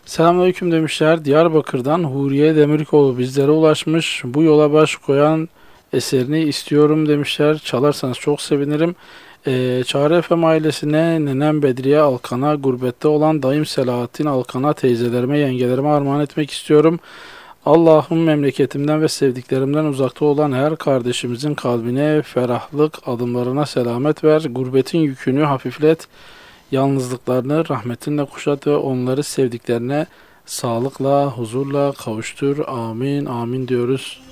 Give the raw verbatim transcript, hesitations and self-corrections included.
Selamünaleyküm demişler. Diyarbakır'dan Huriye Demirkoğlu bizlere ulaşmış. Bu yola baş koyan eserini istiyorum demişler. Çalarsanız çok sevinirim. Ee, Çağrı F M ailesine, nenem Bedriye Alkan'a, gurbette olan dayım Selahattin Alkan'a, teyzelerime, yengelerime armağan etmek istiyorum. Allah'ım memleketimden ve sevdiklerimden uzakta olan her kardeşimizin kalbine ferahlık, adımlarına selamet ver. Gurbetin yükünü hafiflet. Yalnızlıklarını rahmetinle kuşat ve onları sevdiklerine sağlıkla, huzurla kavuştur. Amin, amin diyoruz.